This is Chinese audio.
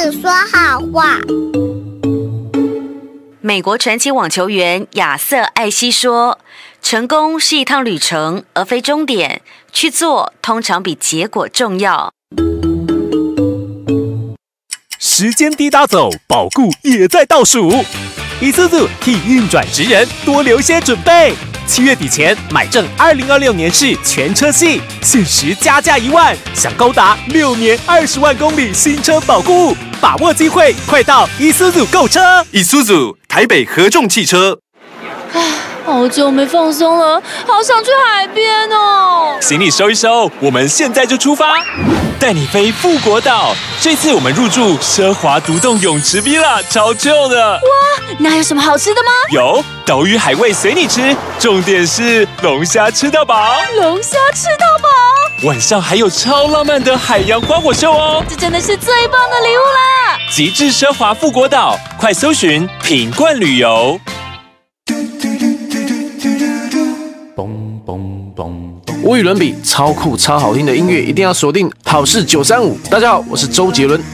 子说好话。 美国传奇网球员亚瑟·艾希说：“成功是一趟旅程，而非终点。去做通常比结果重要。” 时间滴答走，保固也在倒数。Isuzu 替运转职人多留些准备。7月底前买正2026年式全车系，限时加价1万，享高达6年20万公里新车保固，把握机会，快到 Isuzu 购车。 Isuzu 台北合众汽车。 好久没放松了，好想去海边哦！ 行李收一收，我们现在就出发，带你飞富国岛。这次我们入住奢华独栋泳池 Villa， 超旧的。 哇，那有什么好吃的吗？ 有岛屿海味随你吃，重点是龙虾吃到饱。 龙虾吃到饱， 晚上还有超浪漫的海洋花火秀哦！ 这真的是最棒的礼物啦！ 极致奢华富国岛，快搜寻品冠旅游。 无与伦比，超酷超好听的音乐一定要锁定好事935。大家好，我是周杰伦。